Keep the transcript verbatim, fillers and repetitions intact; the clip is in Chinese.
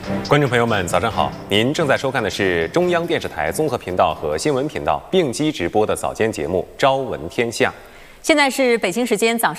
观众朋友们，早上好！您正在收看的是中央电视台综合频道和新闻频道并机直播的早间节目《朝闻天下》。 现在是北京时间早上